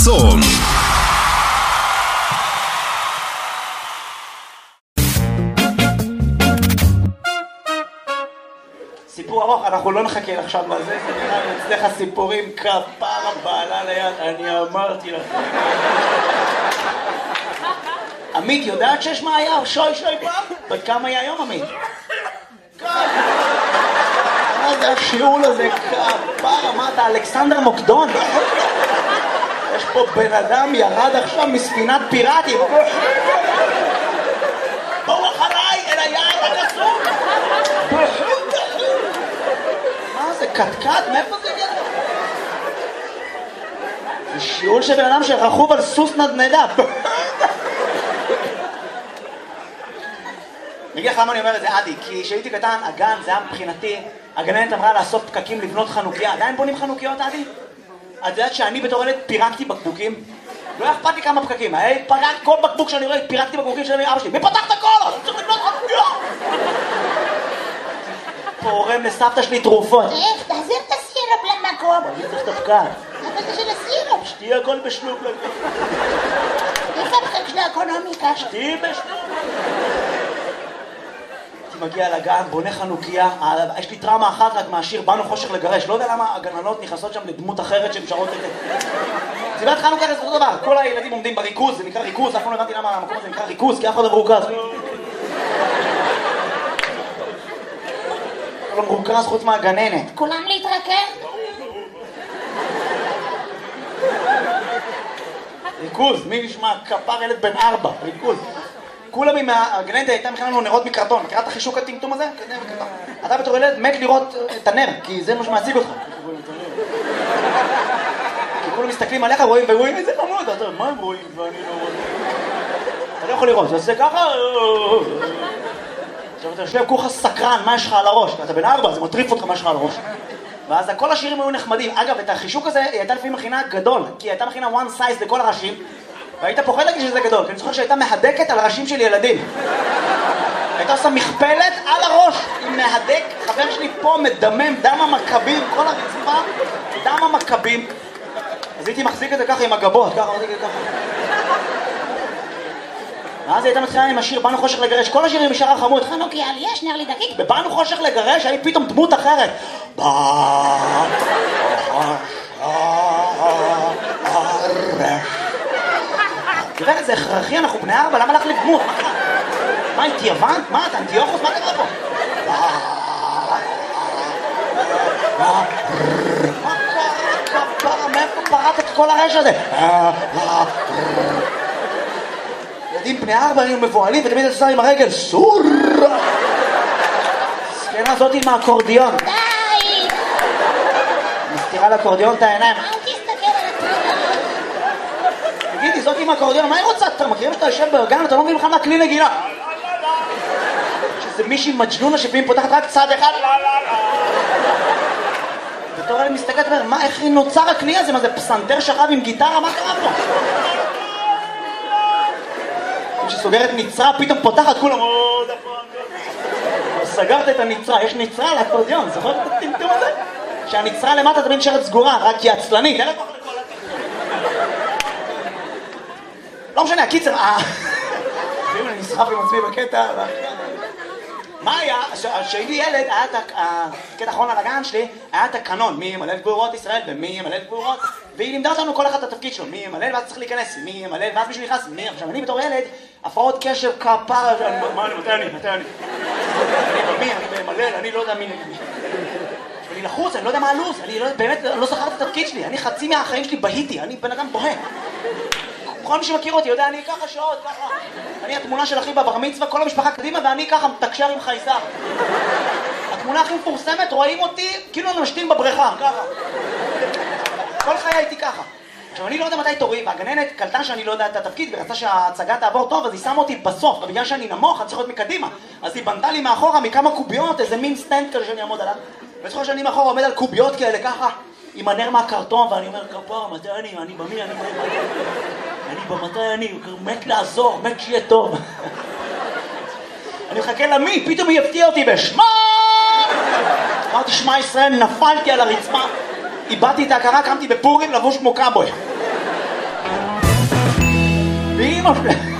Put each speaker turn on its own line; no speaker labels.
חסון.
סיפור ארוך, אנחנו לא נחכה עכשיו לזה, זה נראה לי אצלך סיפורים כפרה בעלה ליד, אני אמרתי לך. עמית, יודעת שיש מה היה? שוי פעם? בת כמה היה היום, עמית? מה זה השיעול הזה? כפרה, מה אתה, אלכסנדר מוקדון? יש פה בן אדם ירד עכשיו מספינת פיראטים. בואו אחריי אל היעד הקסום. מה זה, קטקט? מאיפה זה הגיע? זה שיעול של בן אדם שרכוב על סוס נדנדה. אני אגיד לך למה אני אומר את זה, עדי, כי כשהייתי קטן, הגן, זה היה מבחינתי, הגננת אמרה לאסוף פקקים לבנות חנוכיה. עדיין בונים חנוכיות, עדי? את יודעת שאני בתור ילד פירקתי בקבוקים? לא אכפת לי כמה פקקים, פרקתי כל בקבוק שאני רואה, פירקתי בקבוקים של אבא שלי. מי פתח את הכל? אני צריך לבנות חנוכיה! פורם לסבתא שלי תרופות.
תחזיר את הסירופ למקום.
אני צריך את הפקק.
אבל זה של הסירופ.
שתהיה הכל בשלוק.
איפה הפקק של האקונומיקה?
שתהיה בשלוק. מגיע לגן, בונה חנוכיה, יש לי טראומה אחת רק מהשיר באנו חושך לגרש, לא יודע למה הגננות נכנסות שם לדמות אחרת שהן שרות את זה. סיבת חנוכיה זה אותו דבר, כל הילדים עומדים בריכוז, זה נקרא ריכוז, אף פעם לא הבנתי למה המקום הזה נקרא ריכוז, כי אף אחד לא מרוכז. לא מרוכז חוץ מהגננת.
כולם להתרכז?
ריכוז, מי נשמע? כפר ילד בן 4, ריכוז. כולם עם הגננת הייתה מכינה לנו נרות מקרטון, מכירה את החישוק הטמטום הזה? אתה בתור ילד מת לראות את הנר, כי זה מה שמעציג אותך. כי כולם מסתכלים עליך ורואים איזה חמוד, אתה מה הם רואים ואני לא רואה? אתה לא יכול לראות, זה עושה ככה... עכשיו אתה יושב כולך סקרן, מה יש לך על הראש? אתה בן 4, זה מטריף אותך מה יש לך על הראש. ואז כל השירים היו נחמדים. אגב, את החישוק הזה היא הייתה לפעמים מכינה גדול, כי היא הייתה מכינה one size לכל הראשים, והיית פוחד להגיד שזה גדול, כי אני זוכר שהייתה מהדקת על ראשים של ילדים. הייתה עושה מכפלת על הראש עם מהדק, חבר שלי פה מדמם, דם המכבים, כל הרצפה, דם המכבים. אז הייתי מחזיק את זה ככה עם הגבות, ככה, מחזיק את זה ככה. ואז הייתה מתחילה עם השיר באנו חושך לגרש, כל השירים משאר החמוד,
חנוכיה, יש נר לי דקיק.
בבאנו חושך לגרש, היה פתאום דמות אחרת. תראה, זה הכרחי, אנחנו בני 4, למה להחליף דמות? מה, התייוון? מה, אתה אנטיוכוס? מה קרה פה? מה קרה, כפרה, מאיפה פרט את כל הרש הזה? ילדים בני 4 היו מבועלים ותמיד עושה עם הרגל, סור! סקנה הזאת עם האקורדיון.
די!
מסתירה לאקורדיון את העיניים.
אל תסתכל על הטרילה.
תגידי, זאת עם האקורדיון, מה היא רוצה? אתה מכירים שאתה יושב בגן, אתה לא מבין בכלל מהכלי נגינה. שזה מישהי מג'נונה שפעמים פותחת רק צד אחד. בתור אלה מסתכלת ואומר, מה, איך נוצר הכלי הזה? מה זה פסנתר שכב עם גיטרה? מה קרה פה? כשסוגרת נצרה, פתאום פותחת כולם, סגרת את הנצרה, יש נצרה על האקורדיון, זוכר את הטמטום הזה? שהנצרה למטה תמיד נשארת סגורה, רק היא עצלנית, אין לה כוח לכל לא משנה, הקיצר, אני נסחף עם עצמי בקטע, מה היה? כשהייתי ילד, היה את הקטע האחרון על הגן שלי, היה את הקנון, מי ימלא את גבורות ישראל ומי ימלא את גבורות, והיא לימדה אותנו כל אחד את התפקיד שלו, מי ימלא ואז צריך להיכנס, מי ימלא ואז מישהו נכנס, מי? עכשיו אני בתור ילד, הפרעות קשב כפרה, מתי אני? אני ממלא, אני לא יודע מי נגד מי. אני לחוץ, אני לא יודע מה הלו"ז, אני באמת לא זכרתי את התפקיד שלי, אני חצי מהחיים שלי בהיתי, אני בן אדם בוהה. כל מי שמכיר אותי יודע, אני ככה שעות, ככה. אני התמונה של אחי בבר מצווה, כל המשפחה קדימה, ואני ככה מתקשר עם חייזר. התמונה הכי מפורסמת, רואים אותי כאילו אני משתין בבריכה, ככה. כל חיי הייתי ככה. עכשיו, אני לא יודע מתי תורי, והגננת קלטה שאני לא יודע את התפקיד, ורצה שההצגה תעבור טוב, אז היא שמה אותי בסוף, ובגלל שאני נמוך, אני צריך להיות מקדימה. אז היא בנתה לי מאחורה מכמה קוביות, איזה מין סטנד כזה שאני אעמוד עליו. וזוכר שאני מאחורה עומד על קוביות כאלה, ככה, עם הנר מהקרטון, ואני אומר, כפרה, מתי אני במי, אני מת לעזור, מת שיהיה טוב. אני מחכה למי, פתאום היא הפתיעה אותי בשמה! אמרתי, שמע ישראל, נפלתי על הרצמה, איבדתי את ההכרה, קמתי בפורים לבוש כמו קאבוי. מפריע.